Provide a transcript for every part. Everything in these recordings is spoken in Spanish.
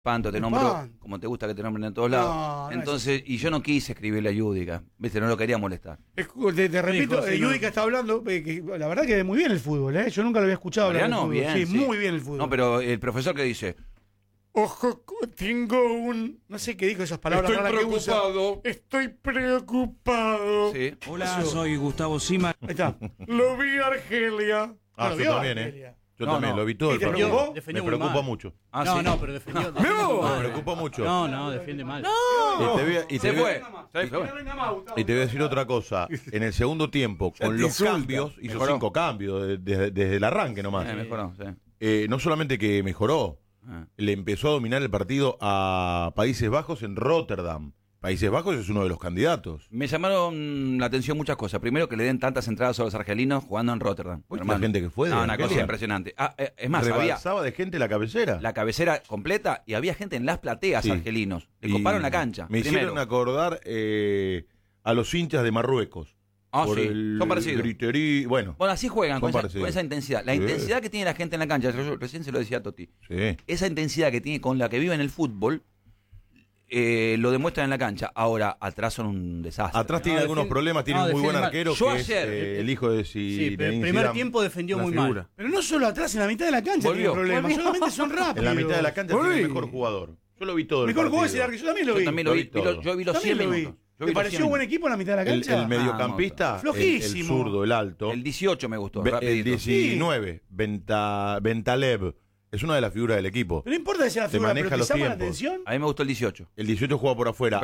Espanto, te nombró como te gusta que te nombren en todos lados. Entonces, y yo no quise escribirle a Yudica, ¿viste? No lo quería molestar. Te repito, Yudica está hablando, que la verdad que muy bien el fútbol, ¿eh? Yo nunca lo había escuchado hablar del fútbol. Bien, sí, muy bien el fútbol. No, pero el profesor que dice... Ojo, tengo un... No sé qué dijo esas palabras raras que usa. Estoy preocupado. Sí. Hola, soy Gustavo Sima. Ahí está. Lo vi a Argelia. Ah, yo también, Argelia. Yo también, lo vi todo el partido. Me preocupa mucho. No, pero defendió. Me preocupa mucho. No, defiende mal. Y te voy a decir otra cosa. En el segundo tiempo, con los cambios, hizo 5 cambios desde el arranque nomás. Mejoró, sí. No solamente que mejoró, le empezó a dominar el partido a Países Bajos en Rotterdam. Países Bajos es uno de los candidatos. Me llamaron la atención muchas cosas. Primero, que le den tantas entradas a los argelinos jugando en Rotterdam. La gente que fue de una cosa impresionante. Es más, rebalsaba de gente la cabecera. La cabecera completa y había gente en las plateas argelinos. Le coparon la cancha. Me hicieron acordar a los hinchas de Marruecos. Por son parecidos. Bueno, así juegan con esa intensidad. La intensidad que tiene la gente en la cancha, yo recién se lo decía a Toti. Sí. Esa intensidad que tiene con la que vive en el fútbol, lo demuestran en la cancha. Ahora, atrás son un desastre. Atrás tiene algunos problemas, tiene un muy buen arquero que ayer, es el hijo de Sí, pero el primer tiempo defendió muy mal. Pero no solo atrás, en la mitad de la cancha tiene problemas. Solamente son rápidos. En la mitad de la cancha tiene el mejor jugador. Yo lo vi todo el mejor partido. jugador es el arquero. Yo también lo vi. Yo también lo vi. Yo vi los 100 minutos. ¿Te pareció buen equipo en la mitad de la cancha? El mediocampista, flojísimo. El zurdo, el alto. El 18 me gustó. El 19, Bentaleb. Es una de las figuras del equipo. Pero no importa que sea la figura, pero te llama la atención. A mí me gustó el 18. El 18 juega por afuera.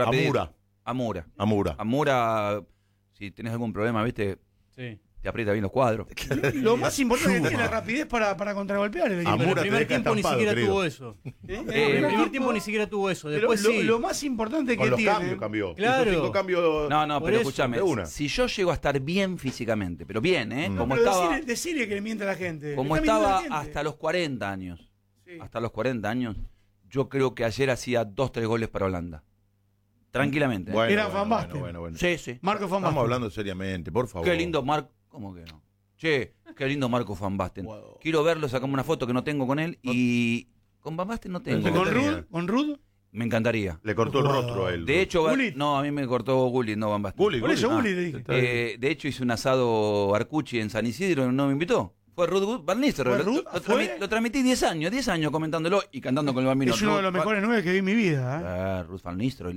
Amura. Si tenés algún problema, ¿viste? Sí. Te aprieta bien los cuadros. Lo más importante que tiene la rapidez para contragolpear el equipo. Pero el primer tiempo ni siquiera tuvo eso. El primer tiempo ni siquiera tuvo eso. Después lo más importante que tiene. Con los cambios cambió. Claro. 5 cambios. No, pero escúchame. Si yo llego a estar bien físicamente, pero bien, como pero estaba. Decirle que le miente a la gente. Como estaba hasta los 40 años. Sí. Hasta los 40 años. Yo creo que ayer hacía 2-3 goles para Holanda. Tranquilamente. Era Van Basten. Bueno. Sí. Marco Van Basten. Estamos hablando seriamente, por favor. Qué lindo Marco. ¿Cómo que no? Che, qué lindo Marco Van Basten. Wow. Quiero verlo, sacamos una foto que no tengo con él. Y con Van Basten no tengo. ¿Con Rud? Me encantaría. Le cortó el rostro a él. De hecho, no, a mí me cortó Gullit, no Van Basten. Gullit le dije. De hecho, hice un asado Arcucci en San Isidro y no me invitó. Fue Ruud Van Nistelrooy. Lo transmití 10 años comentándolo y cantando con el Bambino. Es uno de los mejores 9 que vi en mi vida. Ruud Van Nistelrooy,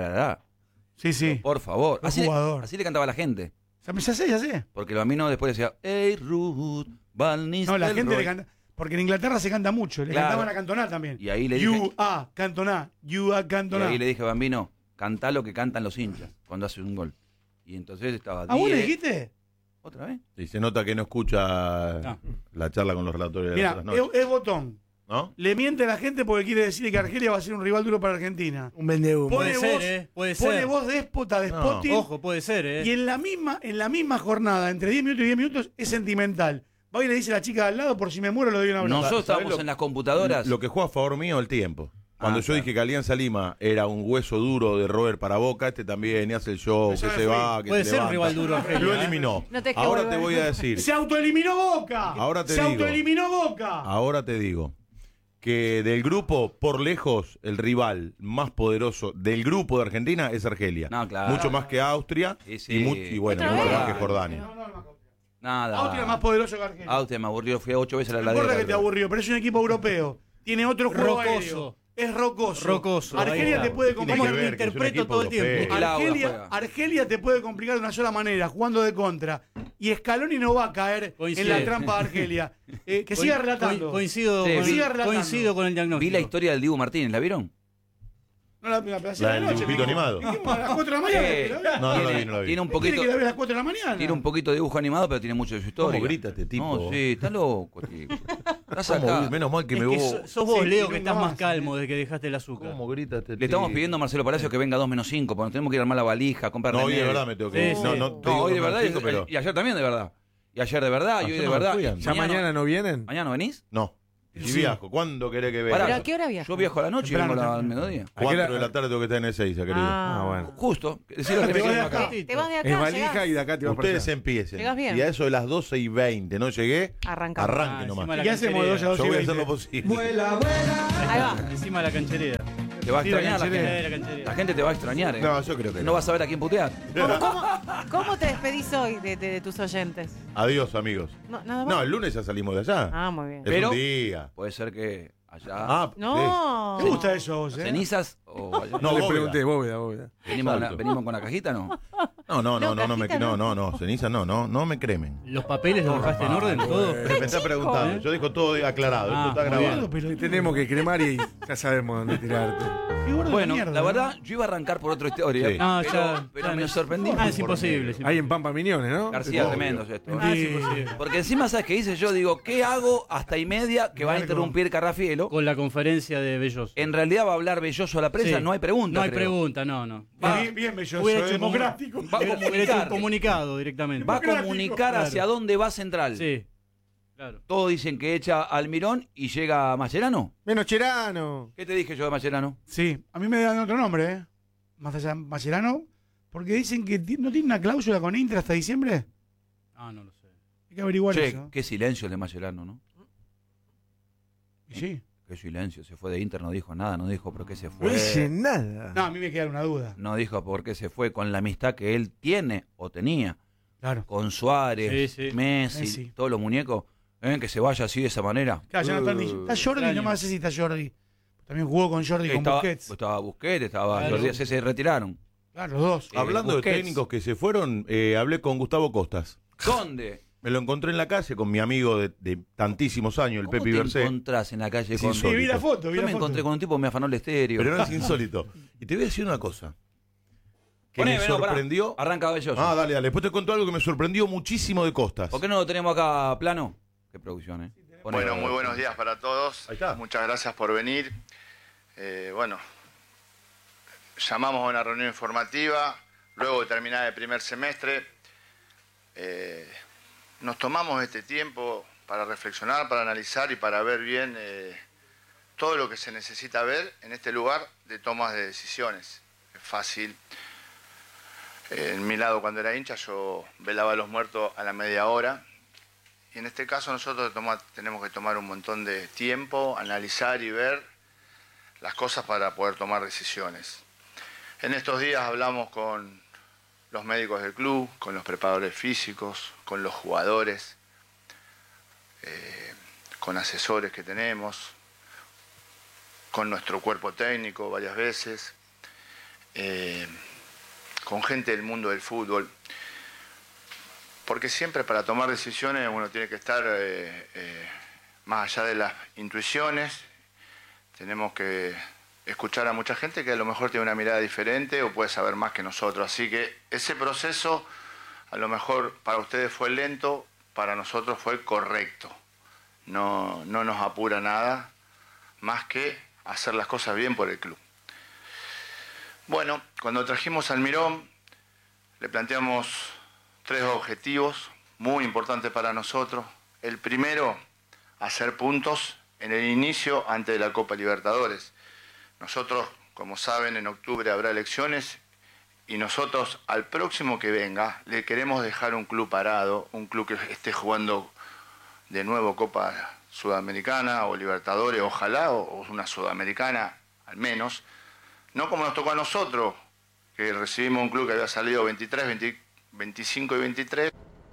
Sí. Pero, por favor. Así le cantaba a la gente. Ya sé. Porque el Bambino después decía, hey, Ruud Van Nistelrooy. No, la gente le canta. Porque en Inglaterra se canta mucho. Le cantaban a Cantona también. Y ahí le dije, Cantona. Y ahí le dije, Bambino, cantá lo que cantan los hinchas cuando hace un gol. Y entonces estaba... ¿A vos le dijiste? ¿Otra vez? Y se nota que no escucha la charla con los relatores de las otras noches. Es botón. ¿No? Le miente a la gente porque quiere decir que Argelia va a ser un rival duro para Argentina. Un vendehumo. Puede ser. Pone voz déspota, despotil. Ojo, puede ser, Y en la misma jornada, entre 10 minutos y 10 minutos, es sentimental. Va y le dice a la chica de al lado, por si me muero le doy una abrazo. Nosotros estábamos en las computadoras. Lo que juega a favor mío el tiempo. Cuando yo dije que Alianza Lima era un hueso duro de roer para Boca, este también hace el show, que se va, que puede se ser levanta. Un rival duro. Lo eliminó. Ahora te voy a decir. Se autoeliminó Boca. Ahora te se digo. Autoeliminó Boca. Ahora te digo que del grupo, por lejos, el rival más poderoso del grupo de Argentina es Argelia. No, claro. Mucho más que Austria y bueno, mucho más que Jordania. Nada. Austria es más poderoso que Argelia. Austria me aburrió, fui a 8 veces a la ladera. No importa que te aburrió, pero es un equipo europeo. Tiene otro juego aéreo. Es rocoso. Argelia te puede complicar. Lo interpreto todo el tiempo. Argelia te puede complicar de una sola manera, jugando de contra. Y Scaloni no va a caer en la trampa de Argelia. Que siga relatando. Coincido con el diagnóstico. Vi la historia del Dibu Martínez, ¿la vieron? No la del dibujito animado. A las 4 de la mañana. No la vi. Tiene un poquito. ¿Quiere que la vea a las 4 de la mañana? Tiene un poquito de dibujo animado, pero tiene mucho de su historia. ¿Cómo grita este tipo? No, sí, está loco, tipo. Estás acá. Menos mal que me voy. Sos vos, Leo, que estás más calmo desde que dejaste el azúcar. ¿Cómo grita este tipo? Le estamos pidiendo a Marcelo Palacio que venga 2-5, porque nos tenemos que ir a armar la valija, comprar No, hoy de verdad me tengo que ir. No, hoy de verdad y ayer también de verdad. Y ayer de verdad, y hoy de verdad. ¿Ya mañana no vienen? ¿Mañana no venís? No. Y si viajo, ¿cuándo querés que venga? ¿Pero a qué hora viajas? Yo viajo a la noche y vengo al mediodía. 4 de la tarde tengo que estar en Ezeiza, querido. Bueno. Justo. Te vas de acá. Te vas de acá. Es valija llegás. y de acá te vas para Ustedes allá. empiecen. Llegás bien. Y a eso de las 12:20 no llegué, Arrancamos. arranque nomás. ¿Y qué hacemos de 12 a Yo voy a 12:20? hacer lo posible. Ahí va. Encima de la cancherera. Te va a extrañar la De gente. la cancherera. La gente te va a extrañar, ¿eh? No, yo creo que No no. vas a ver a quién putear. ¿Cómo te despedís hoy de tus oyentes? Adiós, amigos. No, nada más. No, el lunes ya salimos de allá. Ah, muy bien. Es Pero- un día. Puede ser que allá. Ah, No. ¿Te gusta eso a vos, ¿Cenizas o allá? No, Le bóveda. pregunté, bóveda. ¿Venimos con la cajita no? No, ceniza no me cremen. ¿Los papeles los dejaste en orden, todo? Me está preguntando. ¿eh? Yo digo todo aclarado. Ah, Esto está muy grabado. Pero Tenemos que cremar y ya sabemos dónde tirarte. qué gordo de Bueno, mierda, la ¿no? verdad, yo iba a arrancar por otra historia. Sí. No, pero, ya. pero me sorprendí. Ah, es imposible. Ahí en Pampa Miñones, ¿no? García, Obvio. tremendo es esto. Ah, es imposible. Porque encima, ¿sabes qué hice? Yo digo, ¿qué hago hasta y media que va a Largo. interrumpir Carrafielo? Con la conferencia de Belloso. En realidad va a hablar Belloso a la prensa, Sí. no hay pregunta. No hay creo. pregunta, no. Bien belloso, Hubiera hecho un democrático. Va a Hubiera hecho un comunicar. comunicado directamente. Va a Democrático. comunicar hacia Claro. dónde va Central. Sí. Claro. Todos dicen que echa a Almirón y llega Mascherano. Menos Cherano. ¿Qué te dije yo de Mascherano? Sí, a mí me dan otro nombre, ¿eh? Más allá, Mascherano, porque dicen que no tiene una cláusula con Inter hasta diciembre. Ah, no lo sé. Hay que averiguar Che, eso. qué silencio el de Mascherano, ¿no? Y sí. Qué silencio. Se fue de Inter, no dijo nada, no dijo por qué se No fue. dice nada. No, a mí me queda una duda. No dijo por qué se fue con la amistad que él tiene o tenía Claro. con Suárez, Sí, sí. Messi, todos los muñecos. Que se vaya así de esa manera. Claro, ya no está ni. Está Jordi, extraño. no más sé si está Jordi. También jugó con Jordi y con Busquets. Estaba Busquets, estaba Claro. Jordi, se retiraron. Claro, los dos. Hablando Busquets. de técnicos que se fueron, hablé con Gustavo Costas. ¿Dónde? Me lo encontré en la calle con mi amigo de tantísimos años, el ¿Cómo Pepi te Bersé. encontrás en la calle Es con... Sí, vi la foto, vi Yo la me foto. encontré con un tipo que me afanó el estéreo. Pero no es insólito. Y te voy a decir una cosa. Que Poneme, me no, pará. sorprendió. Arranca Belloso. Ah, dale. Después te cuento algo que me sorprendió muchísimo de Costas. ¿Por qué no lo tenemos acá a plano? Qué producción, ¿eh? Poneme. Bueno, muy buenos días para todos. Ahí está. Muchas gracias por venir. Bueno, llamamos a una reunión informativa, luego de terminar el primer semestre. Nos tomamos este tiempo para reflexionar, para analizar y para ver bien todo lo que se necesita ver en este lugar de tomas de decisiones. Es fácil. En mi lado, cuando era hincha, yo velaba a los muertos a la media hora. Y en este caso nosotros tenemos que tomar un montón de tiempo, analizar y ver las cosas para poder tomar decisiones. En estos días hablamos con los médicos del club, con los preparadores físicos, con los jugadores, con asesores que tenemos, con nuestro cuerpo técnico varias veces, con gente del mundo del fútbol. Porque siempre para tomar decisiones uno tiene que estar más allá de las intuiciones. Tenemos que escuchar a mucha gente que a lo mejor tiene una mirada diferente o puede saber más que nosotros. Así que ese proceso a lo mejor para ustedes fue lento, para nosotros fue correcto. No nos apura nada más que hacer las cosas bien por el club. Bueno, cuando trajimos al Mirón le planteamos 3 objetivos muy importantes para nosotros. El primero, hacer puntos en el inicio antes de la Copa Libertadores. Nosotros, como saben, en octubre habrá elecciones y nosotros al próximo que venga le queremos dejar un club parado, un club que esté jugando de nuevo Copa Sudamericana o Libertadores, ojalá, o una Sudamericana al menos. No como nos tocó a nosotros, que recibimos un club que había salido 25 y 23.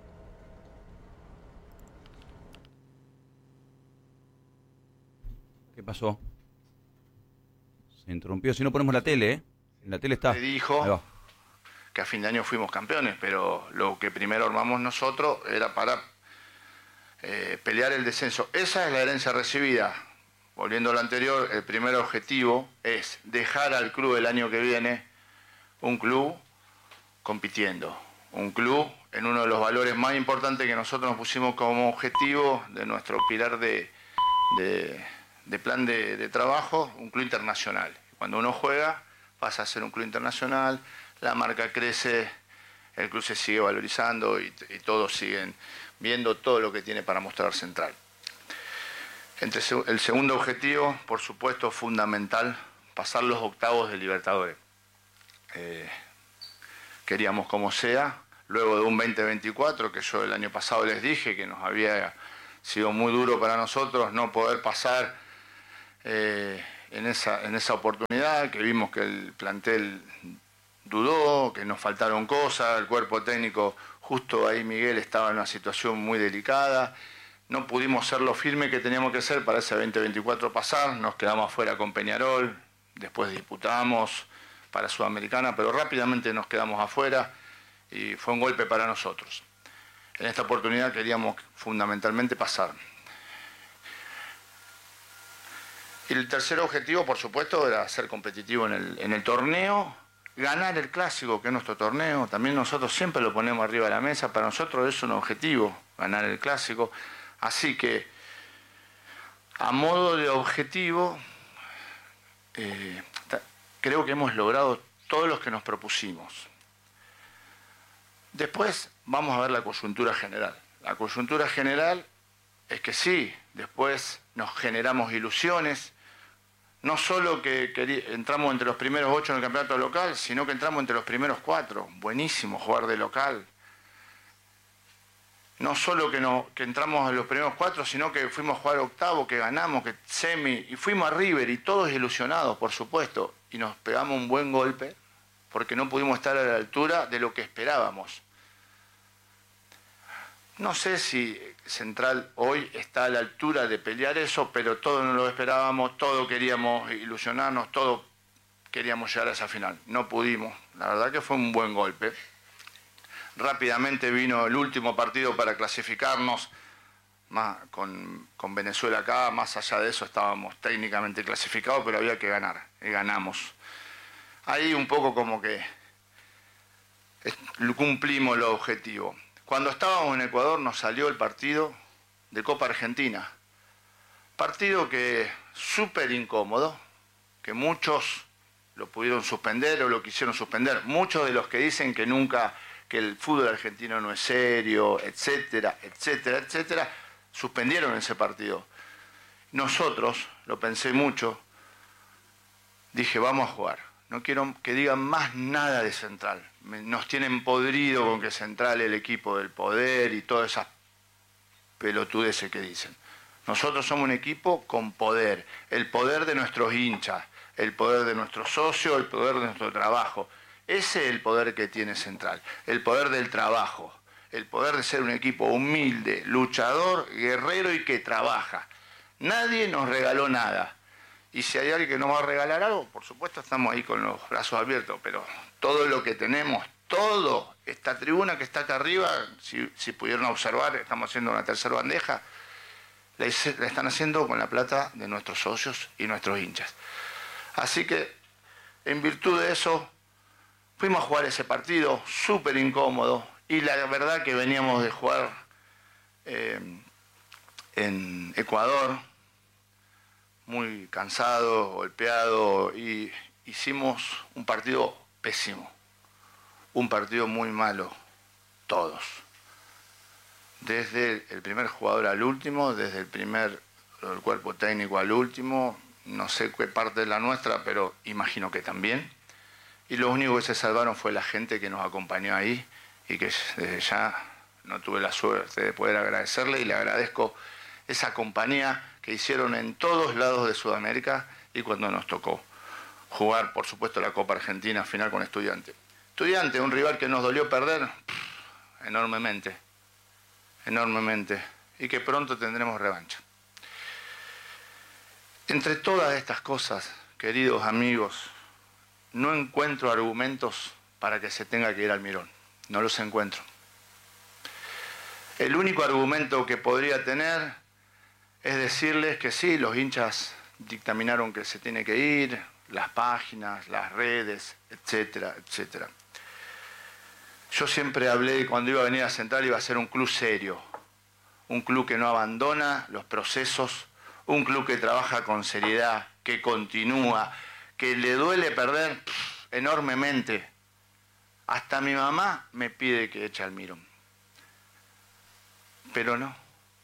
¿Qué pasó? Se interrumpió. Si no ponemos la tele, ¿eh? En la tele está. Le dijo Ahí va. que a fin de año fuimos campeones, pero lo que primero armamos nosotros era para pelear el descenso. Esa es la herencia recibida. Volviendo a lo anterior, el primer objetivo es dejar al club el año que viene un club compitiendo, un club en uno de los valores más importantes que nosotros nos pusimos como objetivo de nuestro pilar de plan de trabajo, un club internacional. Cuando uno juega pasa a ser un club internacional, la marca crece, el club se sigue valorizando y todos siguen viendo todo lo que tiene para mostrar Central. El segundo objetivo, por supuesto, fundamental, pasar los octavos de Libertadores. Queríamos como sea, luego de un 2024, que yo el año pasado les dije que nos había sido muy duro para nosotros no poder pasar en esa oportunidad, que vimos que el plantel dudó, que nos faltaron cosas, el cuerpo técnico, justo ahí Miguel estaba en una situación muy delicada, no pudimos ser lo firme que teníamos que ser para ese 2024 pasar, nos quedamos afuera con Peñarol, después disputamos para Sudamericana, pero rápidamente nos quedamos afuera y fue un golpe para nosotros. En esta oportunidad queríamos fundamentalmente pasar. Y el tercer objetivo, por supuesto, era ser competitivo en el torneo, ganar el clásico, que es nuestro torneo. También nosotros siempre lo ponemos arriba de la mesa. Para nosotros es un objetivo, ganar el clásico. Así que, a modo de objetivo, creo que hemos logrado todos los que nos propusimos. Después vamos a ver la coyuntura general. La coyuntura general es que sí, después nos generamos ilusiones, no solo que entramos entre los primeros 8 en el campeonato local, sino que entramos entre los primeros 4. Buenísimo jugar de local. No solo que entramos en los primeros 4, sino que fuimos a jugar octavo, que ganamos, que semi, y fuimos a River, y todos ilusionados, por supuesto, y nos pegamos un buen golpe, porque no pudimos estar a la altura de lo que esperábamos. No sé si Central hoy está a la altura de pelear eso, pero todos no lo esperábamos, todos queríamos ilusionarnos, todos queríamos llegar a esa final. No pudimos, la verdad que fue un buen golpe. Rápidamente vino el último partido para clasificarnos, con Venezuela acá, más allá de eso estábamos técnicamente clasificados, pero había que ganar, y ganamos. Ahí un poco como que cumplimos el objetivo. Cuando estábamos en Ecuador nos salió el partido de Copa Argentina. Partido que súper incómodo, que muchos lo pudieron suspender o lo quisieron suspender. Muchos de los que dicen que el fútbol argentino no es serio, etcétera, etcétera, etcétera, suspendieron ese partido. Nosotros, lo pensé mucho, dije vamos a jugar. No quiero que digan más nada de Central. Nos tienen podrido con que Central es el equipo del poder y todas esas pelotudeces que dicen. Nosotros somos un equipo con poder. El poder de nuestros hinchas, el poder de nuestros socios, el poder de nuestro trabajo. Ese es el poder que tiene Central. El poder del trabajo. El poder de ser un equipo humilde, luchador, guerrero y que trabaja. Nadie nos regaló nada. Y si hay alguien que nos va a regalar algo, por supuesto estamos ahí con los brazos abiertos, pero todo lo que tenemos, todo, esta tribuna que está acá arriba, si pudieron observar, estamos haciendo una tercera bandeja, la están haciendo con la plata de nuestros socios y nuestros hinchas. Así que, en virtud de eso, fuimos a jugar ese partido súper incómodo, y la verdad que veníamos de jugar en Ecuador, muy cansado, golpeado, y hicimos un partido pésimo, un partido muy malo, todos. Desde el primer jugador al último, desde el cuerpo técnico al último, no sé qué parte de la nuestra, pero imagino que también. Y lo único que se salvaron fue la gente que nos acompañó ahí, y que desde ya no tuve la suerte de poder agradecerle, y le agradezco esa compañía que hicieron en todos lados de Sudamérica, y cuando nos tocó jugar, por supuesto, la Copa Argentina final con Estudiantes. Estudiantes, un rival que nos dolió perder enormemente, enormemente, y que pronto tendremos revancha. Entre todas estas cosas, queridos amigos, no encuentro argumentos para que se tenga que ir al Mirón. No los encuentro. El único argumento que podría tener es decirles que sí, los hinchas dictaminaron que se tiene que ir, las páginas, las redes, etcétera, etcétera. Yo siempre hablé de cuando iba a venir a Central iba a ser un club serio, un club que no abandona los procesos, un club que trabaja con seriedad, que continúa, que le duele perder enormemente. Hasta mi mamá me pide que eche al Mirón. Pero no.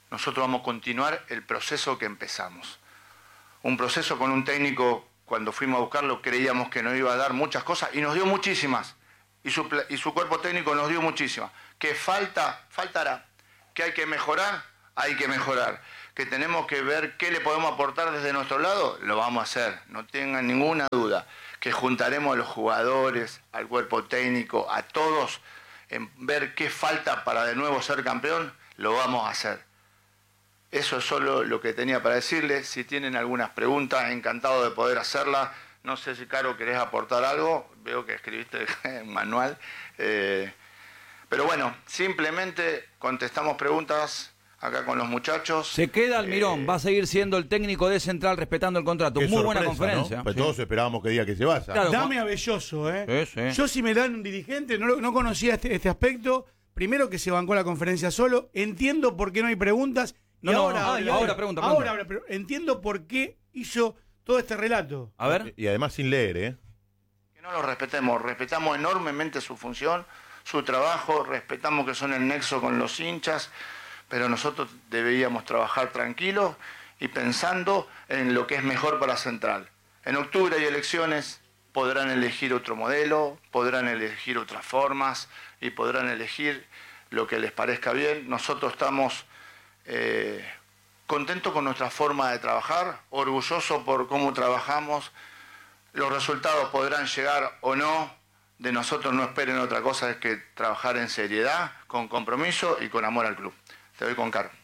nosotros vamos a continuar el proceso que empezamos. Un proceso con un técnico, cuando fuimos a buscarlo, creíamos que nos iba a dar muchas cosas y nos dio muchísimas. Y su cuerpo técnico nos dio muchísimas. Que faltará. Que hay que mejorar, que tenemos que ver qué le podemos aportar desde nuestro lado, lo vamos a hacer, no tengan ninguna duda, que juntaremos a los jugadores, al cuerpo técnico, a todos, en ver qué falta para de nuevo ser campeón, lo vamos a hacer. Eso es solo lo que tenía para decirles. Si tienen algunas preguntas, encantado de poder hacerlas. No sé si, Caro, querés aportar algo, veo que escribiste un manual. Pero bueno, simplemente contestamos preguntas acá con los muchachos. Se queda Almirón, va a seguir siendo el técnico de Central respetando el contrato. Muy buena conferencia. ¿No? Pues todos esperábamos que diga que se vaya. Claro, dame a Belloso, ¿eh? Sí. Yo si me dan un dirigente, no conocía este aspecto. Primero que se bancó la conferencia solo. Entiendo por qué no hay preguntas. Ahora pregunta. Pero entiendo por qué hizo todo este relato. A ver. Y además sin leer, ¿eh? Que no lo respetemos. Respetamos enormemente su función, su trabajo, respetamos que son el nexo con los hinchas, pero nosotros deberíamos trabajar tranquilos y pensando en lo que es mejor para Central. En octubre hay elecciones, podrán elegir otro modelo, podrán elegir otras formas y podrán elegir lo que les parezca bien. Nosotros estamos contentos con nuestra forma de trabajar, orgullosos por cómo trabajamos. Los resultados podrán llegar o no. De nosotros no esperen otra cosa, es que trabajar en seriedad, con compromiso y con amor al club. Te doy con Caro.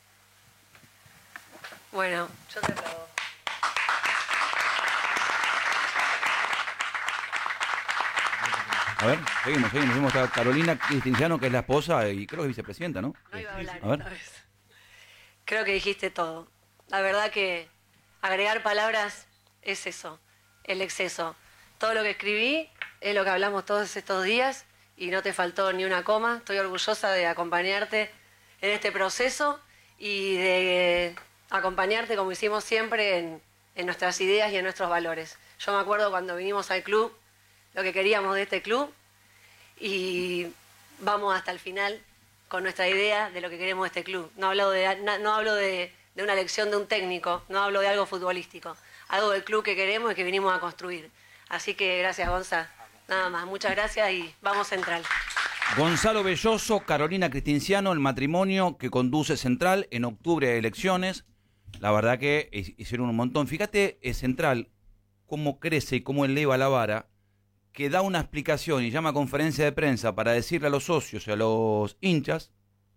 Bueno, yo te aplaudo. A ver, seguimos a Carolina Cristinciano, que es la esposa y creo que es vicepresidenta, ¿no? No iba a hablar esta vez. Creo que dijiste todo. La verdad que agregar palabras es eso, el exceso. Todo lo que escribí es lo que hablamos todos estos días y no te faltó ni una coma. Estoy orgullosa de acompañarte en este proceso y de acompañarte como hicimos siempre en nuestras ideas y en nuestros valores. Yo me acuerdo cuando vinimos al club, lo que queríamos de este club y vamos hasta el final con nuestra idea de lo que queremos de este club. No hablo de una elección de un técnico, no hablo de algo futbolístico, algo del club que queremos y que vinimos a construir. Así que gracias, Gonza. Nada más, muchas gracias y vamos Central. Gonzalo Belloso, Carolina Cristinciano, el matrimonio que conduce Central en octubre de elecciones. La verdad que hicieron un montón. Fíjate, Central, cómo crece y cómo eleva la vara, que da una explicación y llama a conferencia de prensa para decirle a los socios y a los hinchas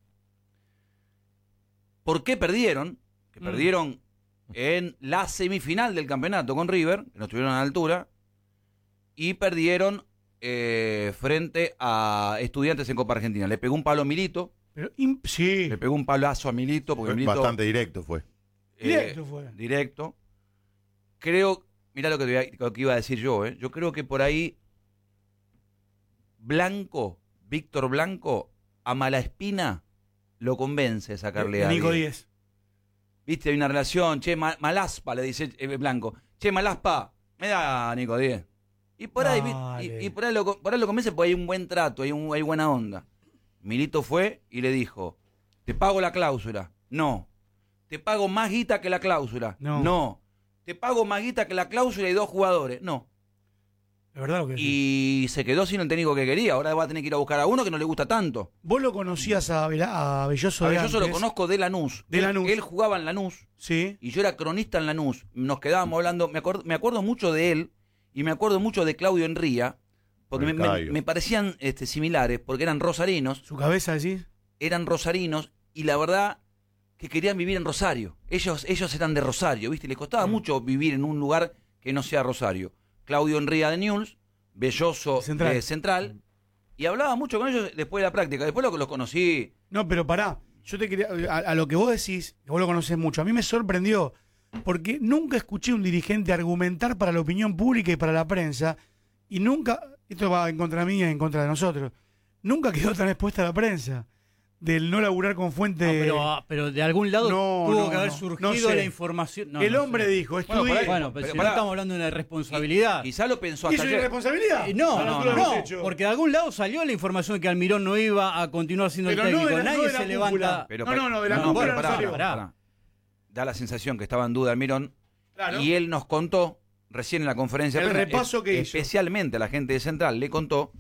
por qué perdieron, que perdieron en la semifinal del campeonato con River, que no estuvieron a la altura, y perdieron frente a Estudiantes en Copa Argentina. Le pegó un palo a Milito. Sí. Le pegó un palazo a Milito. Porque Milito, bastante directo fue. Directo. Creo, mirá lo que iba a decir yo. Yo creo que por ahí Víctor Blanco, a Malaspina lo convence de sacarle a Nico Díez. Viste, hay una relación. Che, Malaspa, le dice Blanco. Che, Malaspa, me da Nico Díez. Y por ahí, por ahí lo convence porque hay un buen trato, hay buena onda. Milito fue y le dijo, te pago la cláusula. No. Te pago más guita que la cláusula. No. Te pago más guita que la cláusula y 2 jugadores. No. La verdad que y se quedó sin el técnico que quería. Ahora va a tener que ir a buscar a uno que no le gusta tanto. ¿Vos lo conocías a Belloso? A Belloso lo conozco de Lanús. Él jugaba en Lanús. Sí. Y yo era cronista en Lanús. Nos quedábamos hablando. Me acuerdo mucho de él. Y me acuerdo mucho de Claudio Enría, porque me parecían similares, porque eran rosarinos. ¿Su cabeza decís? Eran rosarinos, y la verdad que querían vivir en Rosario. Ellos eran de Rosario, ¿viste? Les costaba mucho vivir en un lugar que no sea Rosario. Claudio Enría de Newell's, Belloso de Central, y hablaba mucho con ellos después de la práctica. Después los conocí. No, pero pará, yo te quería, a lo que vos decís, que vos lo conocés mucho, a mí me sorprendió. Porque nunca escuché a un dirigente argumentar para la opinión pública y para la prensa, y nunca, esto va en contra mía y en contra de nosotros, nunca quedó tan expuesta a la prensa. del no laburar con fuente. Pero de algún lado tuvo que haber surgido la información. El hombre dijo, estudié. Bueno, pero si no estamos hablando de una responsabilidad. Quizá lo pensó hasta ayer. ¿Y eso es irresponsabilidad? No, porque de algún lado salió la información de que Almirón no iba a continuar siendo el técnico. Nadie se levanta. No, de la cúpula no salió. Da la sensación que estaba en duda Almirón. Claro. Y él nos contó, recién en la conferencia el repaso que hizo. Especialmente a la gente de Central, le contó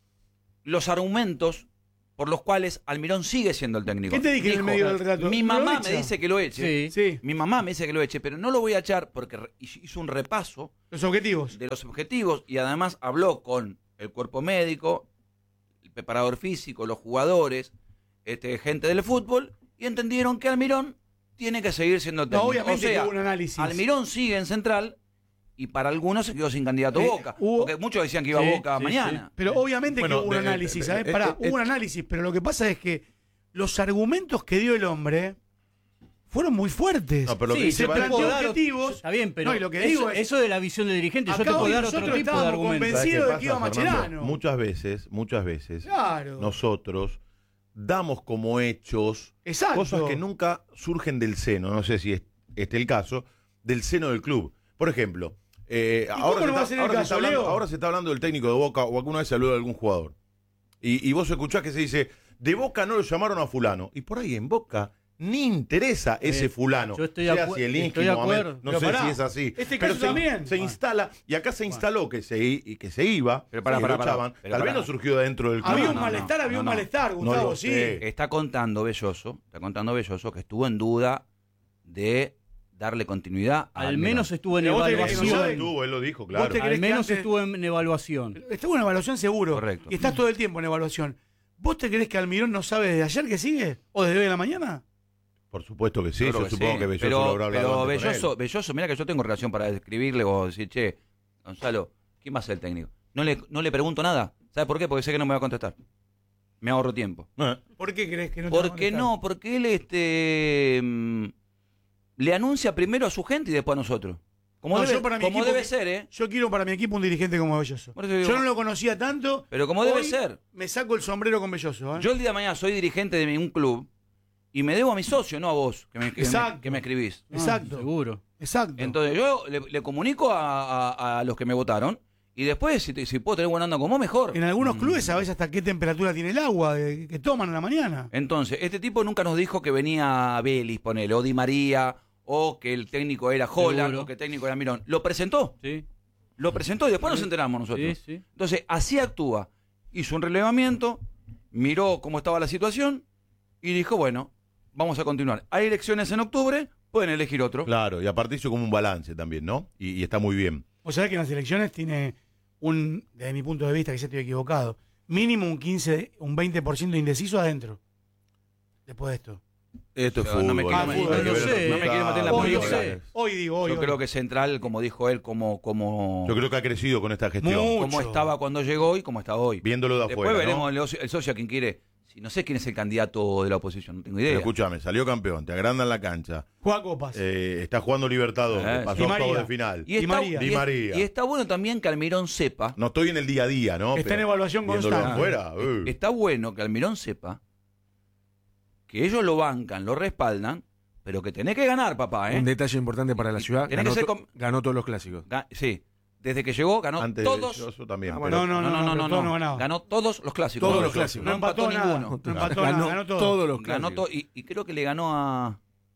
los argumentos por los cuales Almirón sigue siendo el técnico. ¿Qué te dije en el medio del relato? Mi mamá me dice que lo eche. Sí. Mi mamá me dice que lo eche, pero no lo voy a echar porque hizo un repaso. Los objetivos. De los objetivos y además habló con el cuerpo médico, el preparador físico, los jugadores, gente del fútbol, y entendieron que Almirón tiene que seguir siendo técnico. No, obviamente hubo un análisis. Almirón sigue en Central y para algunos se quedó sin candidato a Boca. Porque muchos decían que iba a Boca mañana. Sí. Pero obviamente que hubo un análisis, ¿sabes? Hubo un análisis, pero lo que pasa es que los argumentos que dio el hombre fueron muy fuertes. No, pero se planteó objetivos. Está bien, pero y lo que digo eso de la visión del dirigente, yo te puedo dar otro tipo de argumentos. Convencidos de que iba Mascherano. Muchas veces, claro, nosotros damos como hechos cosas que nunca surgen del seno, no sé si es el caso, del seno del club. Por ejemplo, ahora se está hablando del técnico de Boca, o alguna vez se habló de algún jugador. Y vos escuchás que se dice, de Boca no lo llamaron a fulano. Y por ahí en Boca ni interesa ese fulano. Yo estoy sea si el Insti, Mohamed, no sé si es así. Pero también se instala, y acá se instaló que se iba, pero lo echaban. Tal vez no surgió de dentro del club. Había un malestar, Gustavo, sí. Está contando Belloso que estuvo en duda de darle continuidad. Al menos estuvo en evaluación. Él lo dijo, claro. Al menos estuvo en evaluación. Estuvo en evaluación seguro. Correcto. Y estás todo el tiempo en evaluación. ¿Vos te crees que Almirón no sabe desde ayer que sigue? ¿O desde hoy de la mañana? Por supuesto que sí, yo supongo que Belloso lo habrá hablado. Pero Belloso, mira que yo tengo relación para escribirle o decir, che, Gonzalo, ¿quién va a ser el técnico? No le pregunto nada. ¿Sabes por qué? Porque sé que no me va a contestar. Me ahorro tiempo. ¿Por qué crees que no te va a contestar? Porque él le anuncia primero a su gente y después a nosotros. Como debe ser, ¿eh? Yo quiero para mi equipo un dirigente como Belloso. Yo no lo conocía tanto. Pero como debe ser. Me saco el sombrero con Belloso. Yo el día de mañana soy dirigente de un club y me debo a mi socio, no a vos, que me escribís. Exacto. Seguro. Exacto. Entonces yo le comunico a los que me votaron y después, si puedo tener buena onda con vos, mejor. En algunos clubes sabés hasta qué temperatura tiene el agua que toman en la mañana. Entonces, este tipo nunca nos dijo que venía Vélez, ponele, o Di María, o que el técnico era Holland, o que el técnico era Mirón. Lo presentó. Sí. Lo presentó y después nos enteramos nosotros. Sí. Entonces, así actúa. Hizo un relevamiento, miró cómo estaba la situación y dijo, bueno, vamos a continuar. Hay elecciones en octubre, pueden elegir otro. Claro, y aparte hizo como un balance también, ¿no? Y está muy bien. O sea que en las elecciones tiene desde mi punto de vista, que ya estoy equivocado, mínimo un 20% indeciso adentro. Después de esto. Esto es fútbol. No me quiero meter en la política. Hoy Yo creo que Central, como dijo él, como yo creo que ha crecido con esta gestión. Como estaba cuando llegó y como está hoy. Viéndolo de afuera. Después veremos el socio a quien quiere. No sé quién es el candidato de la oposición, no tengo idea. Pero escúchame, salió campeón, te agrandan la cancha. Juega copas. Está jugando Libertadores, pasó a octavos de final. Di María. Y está bueno también que Almirón sepa. No estoy en el día a día, ¿no? Está en evaluación constante. Está bueno que Almirón sepa que ellos lo bancan, lo respaldan, pero que tenés que ganar, papá, ¿eh? Un detalle importante para la ciudad, ganó todos los clásicos. Sí. Desde que llegó, ganó antes todos. Yo también. No. Ganó todos los clásicos. Todos los clásicos. No empató ninguno. Ganó todos los clásicos. Y creo que le ganó a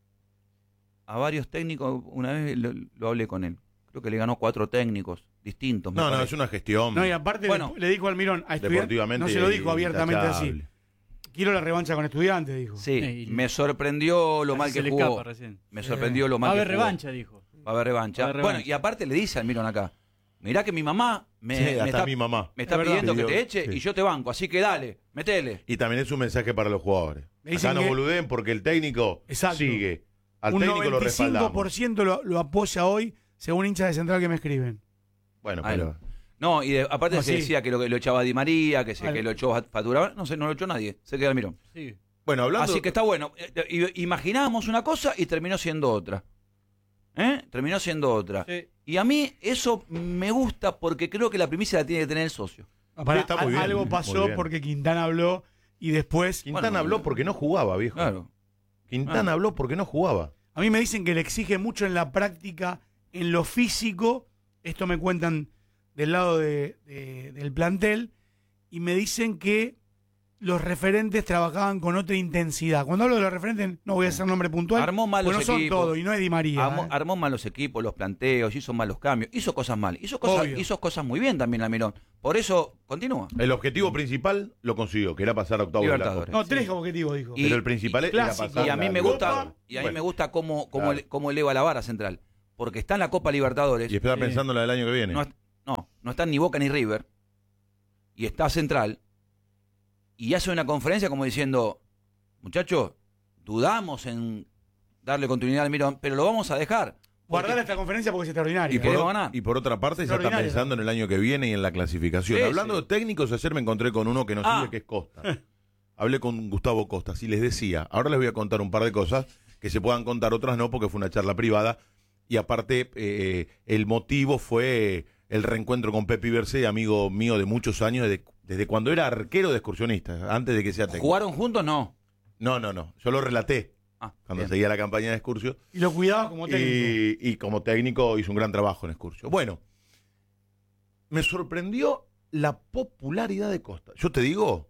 varios técnicos. Una vez lo hablé con él. Creo que le ganó 4 técnicos distintos. No, es una gestión. No, y aparte le dijo a Almirón a Estudiantes. No se lo dijo abiertamente así. Quiero la revancha con Estudiantes, dijo. Sí, me sorprendió lo mal que jugó. Me sorprendió lo mal que jugó. Va a haber revancha, dijo. Va a haber revancha. Bueno, y aparte le dice a Almirón acá. Mirá que mi mamá me está pidiendo que te eche y yo te banco, así que dale, metele. Y también es un mensaje para los jugadores. Acá no boludeen porque el técnico sigue. Al técnico lo respaldamos. Un 95% lo apoya hoy, según hinchas de Central que me escriben. Bueno, pero... No, y aparte se decía que lo echaba Di María, que lo echó Fatura. No sé, no lo echó nadie. Se queda Almirón. Sí. Bueno, hablando... Así que está bueno. Imaginábamos una cosa y terminó siendo otra. Terminó siendo otra. Sí. Y a mí eso me gusta porque creo que la primicia la tiene que tener el socio. Algo pasó porque Quintana habló y después... Quintana habló porque no jugaba, viejo. Claro. Quintana habló porque no jugaba. A mí me dicen que le exige mucho en la práctica, en lo físico. Esto me cuentan del lado del plantel. Y me dicen que los referentes trabajaban con otra intensidad. Cuando hablo de los referentes, no voy a hacer nombre puntual. Armó malos equipos. No son todos, y no es Di María. Armó malos equipos, los planteos, hizo malos cambios, hizo cosas mal. Hizo cosas muy bien también Almirón. Por eso, continúa. El objetivo principal lo consiguió, que era pasar a octavos de la Copa. No, 3 objetivos, dijo. Pero el principal era pasar. Y a mí me gusta, me gusta cómo eleva la vara Central. Porque está en la Copa Libertadores. Y espera pensando en la del año que viene. No están ni Boca ni River. Y está Central. Y hace una conferencia como diciendo, muchachos, dudamos en darle continuidad al Almirón, pero lo vamos a dejar. Guardar esta conferencia porque es extraordinaria. Y por otra parte, ya está pensando en el año que viene y en la clasificación. Hablando de técnicos, ayer me encontré con uno que nos sirve, que es Costa. Hablé con Gustavo Costas y les decía, ahora les voy a contar un par de cosas que se puedan contar, otras no, porque fue una charla privada. Y aparte, el motivo fue el reencuentro con Pepe Iberce, amigo mío de muchos años, desde cuando era arquero de excursionistas, antes de que sea técnico. ¿Jugaron juntos? No. No. Yo lo relaté cuando seguía la campaña de Excursio. Y lo cuidaba como técnico. Y como técnico hizo un gran trabajo en Excursio. Bueno, me sorprendió la popularidad de Costa. Yo te digo,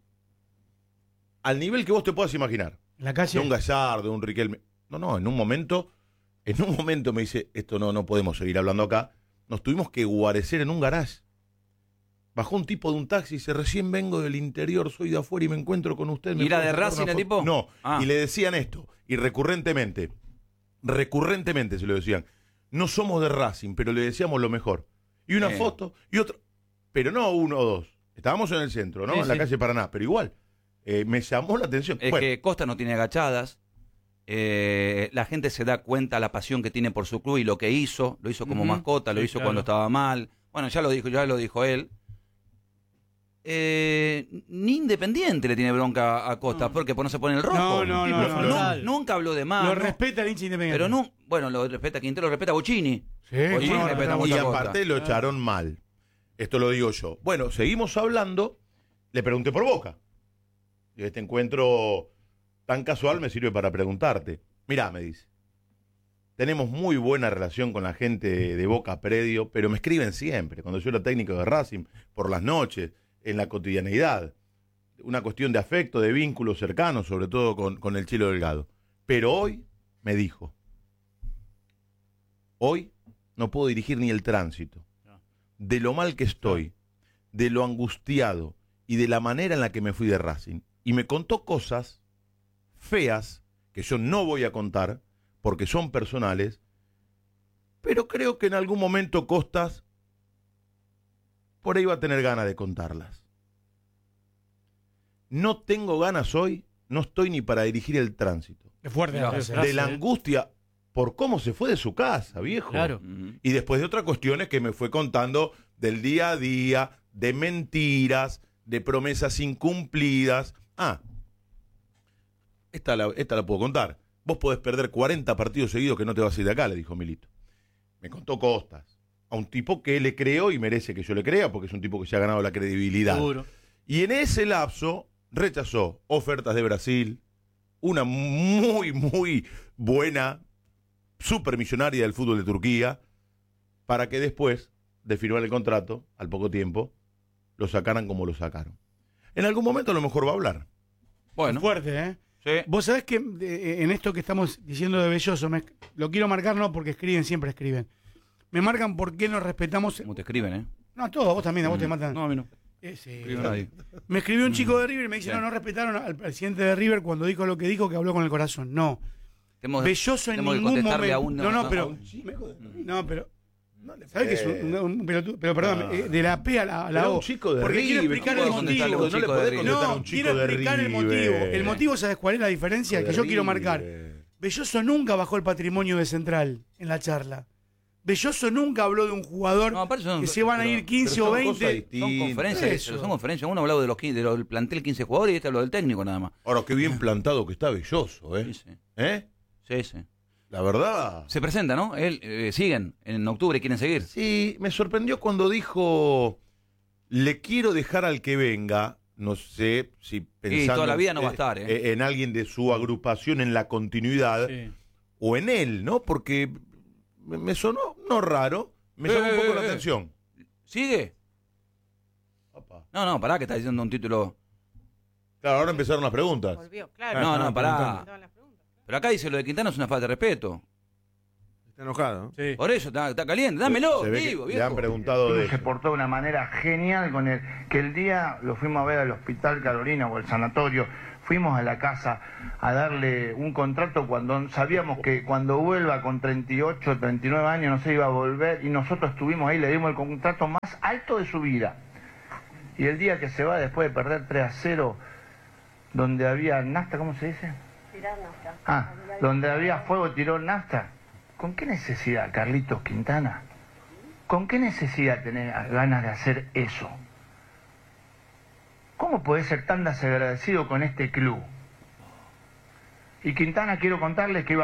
al nivel que vos te puedas imaginar. La calle. De un Gallardo, de un Riquelme. No, en un momento me dice, esto no podemos seguir hablando acá. Nos tuvimos que guarecer en un garage. Bajó un tipo de un taxi y dice, recién vengo del interior, soy de afuera y me encuentro con usted. ¿Y era de Racing el tipo? No, y le decían esto, y recurrentemente se lo decían, no somos de Racing, pero le decíamos lo mejor. Y una foto, y otra, pero no uno o dos. Estábamos en el centro, ¿no? En la calle Paraná, pero igual, me llamó la atención. Es que Costa no tiene agachadas, la gente se da cuenta la pasión que tiene por su club y lo que hizo, lo hizo como mascota, lo hizo cuando estaba mal. Bueno, ya lo dijo él. Ni Independiente le tiene bronca a Costa, porque no se pone el rojo. Nunca habló de más. Lo respeta el hincha Independiente. Pero lo respeta Quintero, lo respeta Bochini. Bochini respeta mucho. Y aparte lo echaron mal. Esto lo digo yo. Bueno, seguimos hablando. Le pregunté por Boca. Y este encuentro tan casual me sirve para preguntarte. Mirá, me dice, tenemos muy buena relación con la gente de Boca Predio, pero me escriben siempre, cuando yo era técnico de Racing, por las noches, en la cotidianeidad. Una cuestión de afecto, de vínculos cercanos, sobre todo con el Chilo Delgado. Pero hoy, me dijo, hoy no puedo dirigir ni el tránsito. De lo mal que estoy, de lo angustiado y de la manera en la que me fui de Racing. Y me contó cosas feas que yo no voy a contar porque son personales, pero creo que en algún momento Costas por ahí va a tener ganas de contarlas. No tengo ganas hoy, no estoy ni para dirigir el tránsito. Es fuerte. De la angustia por cómo se fue de su casa, viejo. Claro. Y después de otras cuestiones que me fue contando del día a día, de mentiras, de promesas incumplidas. Esta la puedo contar. Vos podés perder 40 partidos seguidos que no te vas a ir de acá, le dijo Milito. Me contó Costas. A un tipo que le creo y merece que yo le crea porque es un tipo que se ha ganado la credibilidad. Seguro. Y en ese lapso rechazó ofertas de Brasil, una muy, muy buena supermillonaria del fútbol de Turquía, para que después de firmar el contrato, al poco tiempo, lo sacaran como lo sacaron. En algún momento a lo mejor va a hablar. Bueno. Es fuerte, ¿eh? Sí. Vos sabés que en esto que estamos diciendo de Belloso, lo quiero marcar no porque siempre escriben. Me marcan por qué nos respetamos. ¿Cómo te escriben, eh? No, a todos, a vos también, a vos te matan. No, a mí no. Me escribió un chico de River y me dice, no respetaron al presidente de River cuando dijo lo que dijo, que habló con el corazón. No. Belloso en ningún momento. ¿Sabés que es un pelotudo? Pero perdón, de la P a la O. Un chico de porque River. Quiero explicar el motivo. No le podés contestar a un chico de River. Quiero explicar el motivo. El motivo, ¿sabes cuál es la diferencia? Que yo quiero marcar. Belloso nunca bajó el patrimonio de Central en la charla. Belloso nunca habló de un jugador que se van a ir 15 o 20. Son conferencias. Uno ha hablado del plantel 15 jugadores y este habló del técnico nada más. Ahora, qué bien plantado que está Belloso, ¿eh? Sí. ¿Eh? Sí. La verdad. Se presenta, ¿no? Siguen en octubre, quieren seguir. Sí, me sorprendió cuando dijo, le quiero dejar al que venga, no sé si pensando toda la vida no va a estar, en alguien de su agrupación, en la continuidad, o en él, ¿no? Porque me sonó, no raro, me llamó un poco la atención. ¿Sigue? Opa. No, pará, que está diciendo un título. Claro, ahora empezaron las preguntas. Volvió, claro. No, pará. Pero acá dice lo de Quintana es una falta de respeto. Está enojado. Sí. Por eso, está caliente. Dámelo, vivo, viejo. Le han preguntado de eso. Se portó de una manera genial con él. Que el día lo fuimos a ver al Hospital Carolina o al sanatorio. Fuimos a la casa a darle un contrato cuando sabíamos que cuando vuelva con 38, 39 años no se iba a volver. Y nosotros estuvimos ahí, le dimos el contrato más alto de su vida. Y el día que se va después de perder 3-0, donde había nafta, ¿cómo se dice? Tirar nafta. Donde había fuego tiró nafta. ¿Con qué necesidad, Carlitos Quintana? ¿Con qué necesidad tenés ganas de hacer eso? ¿Cómo podés ser tan desagradecido con este club? Y Quintana, quiero contarles que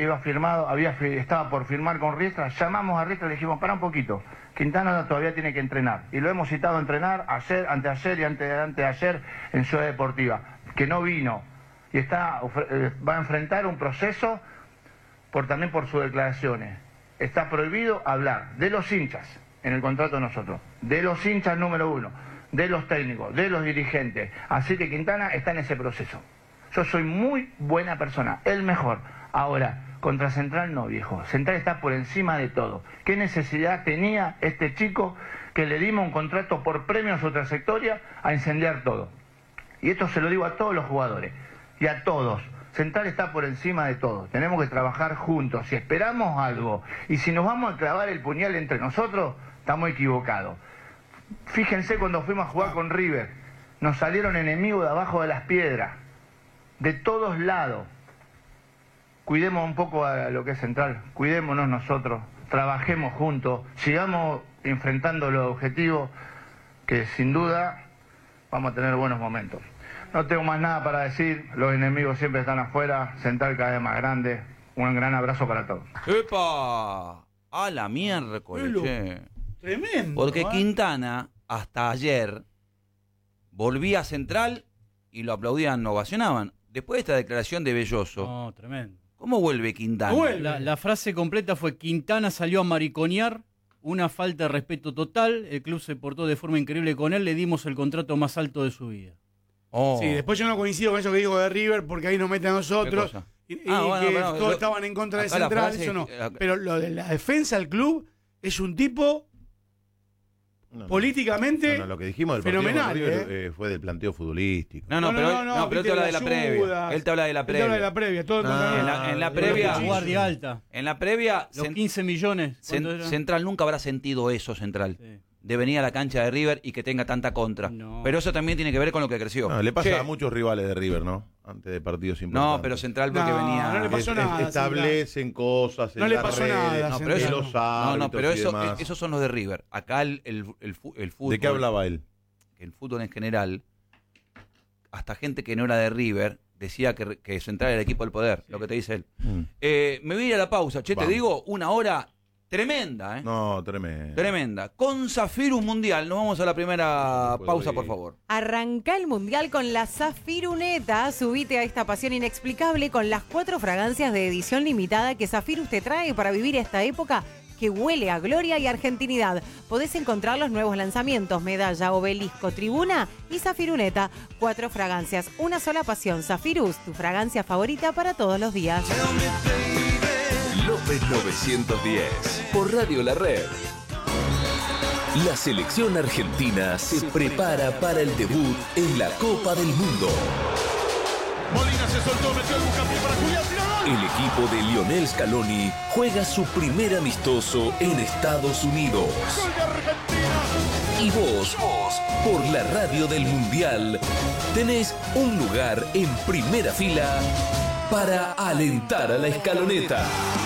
estaba por firmar con Riestra. Llamamos a Riestra y le dijimos, pará un poquito. Quintana todavía tiene que entrenar. Y lo hemos citado a entrenar ayer, anteayer y anteayer en Ciudad Deportiva. Que no vino. Y va a enfrentar un proceso también por sus declaraciones. Está prohibido hablar de los hinchas en el contrato de nosotros, de los hinchas número 1, de los técnicos, de los dirigentes. Así que Quintana está en ese proceso. Yo soy muy buena persona, el mejor. Ahora, contra Central no, viejo. Central está por encima de todo. ¿Qué necesidad tenía este chico que le dimos un contrato por premio a su trayectoria a incendiar todo? Y esto se lo digo a todos los jugadores y a todos. Central está por encima de todo. Tenemos que trabajar juntos. Si esperamos algo y si nos vamos a clavar el puñal entre nosotros, estamos equivocados. Fíjense cuando fuimos a jugar con River. Nos salieron enemigos de abajo de las piedras. De todos lados. Cuidemos un poco a lo que es Central. Cuidémonos nosotros. Trabajemos juntos. Sigamos enfrentando los objetivos que sin duda vamos a tener buenos momentos. No tengo más nada para decir, los enemigos siempre están afuera, Central cada vez más grande. Un gran abrazo para todos. ¡Epa! A la miércoles, che. Tremendo. Porque Quintana, hasta ayer, volvía a Central y lo aplaudían, ovacionaban. Después de esta declaración de Belloso. No, tremendo. ¿Cómo vuelve Quintana? La frase completa fue: Quintana salió a mariconear, una falta de respeto total, el club se portó de forma increíble con él, le dimos el contrato más alto de su vida. Sí, después yo no coincido con eso que digo de River, porque ahí nos mete a nosotros y que todos estaban en contra de Central, eso no. Pero lo de la defensa del club es un tipo políticamente lo que dijimos del fenomenal, River, fue del planteo futbolístico. Pero él te habla de la previa. Él te habla de la previa. Todo en la previa. Guardia alta. En la previa. Los 15 millones. Central nunca habrá sentido eso, Central. Sí. De venir a la cancha de River y que tenga tanta contra. No. Pero eso también tiene que ver con lo que creció. Le pasa a muchos rivales de River, ¿no? Antes de partidos importantes. No, pero Central porque venía... No le pasó nada. Establecen cosas en no le pasó redes, nada. Pero eso, pero esos son los de River. Acá el fútbol... ¿De qué hablaba él? El fútbol en general, hasta gente que no era de River, decía que Central era el equipo del poder, lo que te dice él. Me voy a ir a la pausa. Te digo, 1 hora... Tremenda, ¿eh? No, tremenda. Tremenda. Con Zafirus Mundial. Nos vamos a la primera pausa, por favor. Arranca el Mundial con la Zafiruneta. Subite a esta pasión inexplicable con las 4 fragancias de edición limitada que Zafirus te trae para vivir esta época que huele a gloria y argentinidad. Podés encontrar los nuevos lanzamientos: Medalla, Obelisco, Tribuna y Zafiruneta. 4 fragancias, una sola pasión. Zafirus, tu fragancia favorita para todos los días. López 910, por Radio La Red. La selección argentina se prepara para el debut en la Copa del Mundo. Molina se soltó, metió el bucapié para Julián. El equipo de Lionel Scaloni juega su primer amistoso en Estados Unidos. ¡Gol de Argentina! Y vos, por la radio del Mundial, tenés un lugar en primera fila para alentar a la escaloneta.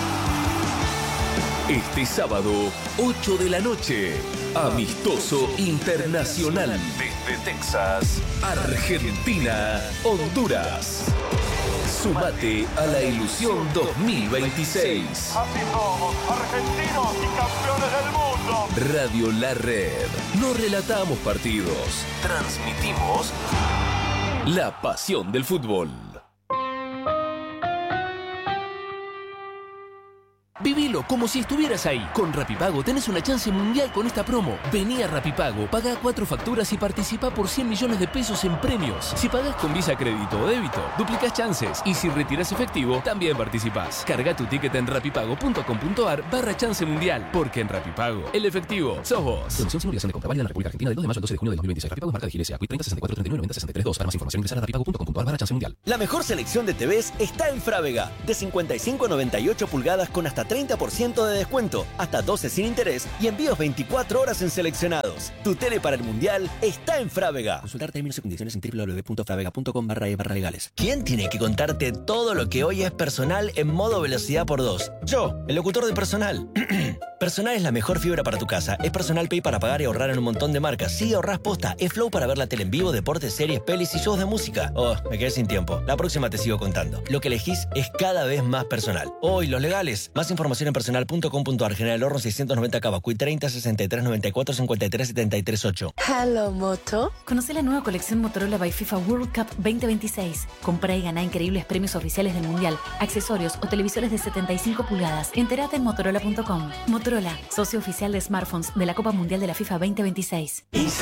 Este sábado, 8 de la noche, amistoso internacional desde Texas, Argentina, Honduras. Sumate a la ilusión 2026. Así somos, argentinos y campeones del mundo. Radio La Red. No relatamos partidos, transmitimos la pasión del fútbol. Vivilo como si estuvieras ahí. Con Rapipago tenés una chance mundial con esta promo. Vení a Rapipago, pagá 4 facturas y participá por 100 millones de pesos en premios. Si pagás con Visa, crédito o débito, duplicás chances. Y si retirás efectivo, también participás. Carga tu ticket en rapipago.com.ar/chance mundial. Porque en Rapipago, el efectivo sos vos. Promoción sin obligación de compra válida en la República Argentina del 2 de mayo al 12 de junio del 2026. Rapipago es marca de GLSA. Quit 30 64 39 90 63 2. Para más información ingresar a rapipago.com.ar/chance mundial. La mejor selección de TVs está en Frávega. De 55 a 98 pulgadas con hasta 30% de descuento, hasta 12 sin interés y envíos 24 horas en seleccionados. Tu tele para el Mundial está en Frávega. Consultar términos y condiciones en www.fravega.com/e/legales. ¿Quién tiene que contarte todo lo que hoy es personal en modo velocidad por 2? Yo, el locutor de Personal. Personal es la mejor fibra para tu casa. Es Personal Pay para pagar y ahorrar en un montón de marcas. Sí, ahorrás posta. Es Flow para ver la tele en vivo, deportes, series, pelis y shows de música. Oh, me quedé sin tiempo. La próxima te sigo contando. Lo que elegís es cada vez más personal. Hoy, los legales. Más información en personal.com.ar. General Horno 690 Cava. Cuit 30 63 94 53 73 8. Hello, Moto. Conoce la nueva colección Motorola by FIFA World Cup 2026. Comprá y ganá increíbles premios oficiales del Mundial, accesorios o televisores de 75 pulgadas. Entérate en motorola.com. Motorola, socio oficial de smartphones de la Copa Mundial de la FIFA 2026.